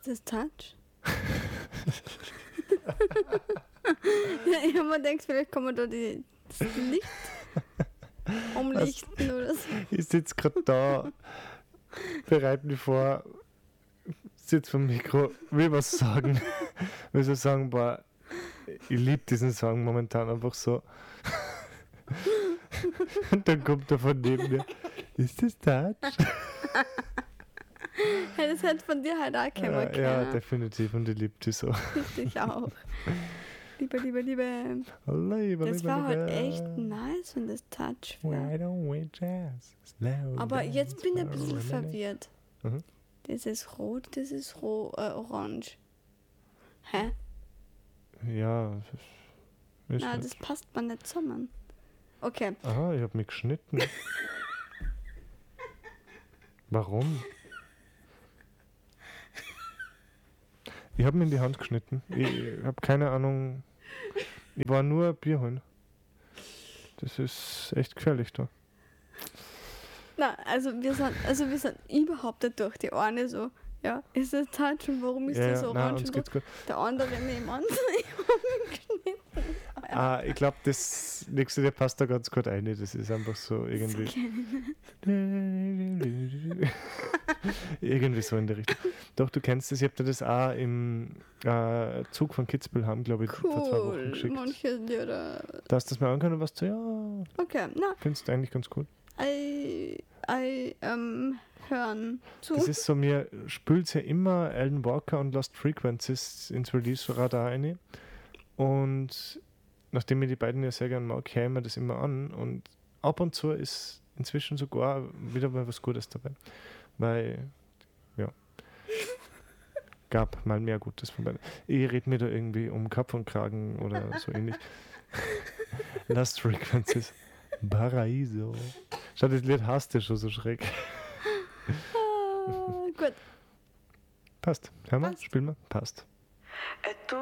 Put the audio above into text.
Ist das Touch? Ja, ich habe mir gedacht, vielleicht kann man da das Licht umlichten oder so. Ich sitze gerade da, bereite mich vor, sitze vom Mikro, will was sagen. Will so sagen, boah, ich liebe diesen Song momentan einfach so. Und dann kommt er von neben mir. Ist das Touch? Hey, das hätte von dir halt auch kommen können. Ja, definitiv. Und ich liebe die so. Ich auch. Liebe. Das war halt echt nice, wenn das Touch Why wäre. don't we jazz? Slow Aber dance jetzt bin ich ein for a bisschen minute. verwirrt. Mhm. Das ist rot, das ist orange. Hä? Ja, ist Nein, nicht. das passt mir nicht zusammen. Okay. Aha, ich habe mich geschnitten. Warum? Ich habe mir in die Hand geschnitten. Ich habe keine Ahnung. Ich war nur Bier holen. Das ist echt gefährlich da. Na, also wir sind überhaupt nicht durch die eine so. Ja, ist das Touch und warum ist das nein, orange? uns Und geht's gut. der andere nebenan. Ich glaube, das nächste, der passt da ganz gut ein. Das ist einfach so irgendwie. Irgendwie so in der Richtung. Doch, du kennst das. Ich habe dir das auch im Zug von Kitzbühel haben, glaube ich, vor 2 Wochen Cool, geschickt. manche Lieder. Da hast du das mal angehört und warst so, ja, Okay, na, findest du eigentlich ganz gut. hören zu. Das ist so, mir spült ja immer Alan Walker und Lost Frequencies ins Release-Radar rein. Und nachdem ich die beiden ja sehr gerne mag, höre ich mir das immer an. Und ab und zu ist inzwischen sogar wieder mal was Gutes dabei. Weil, ja, gab mal mehr Gutes von beiden. Ich rede mir da irgendwie um Kopf und Kragen oder so ähnlich. Lost Frequencies. Paraiso. Schau, das Lied hast du schon so schräg. Gut. Passt. Hör mal, Passt. spiel mal. Passt. E tu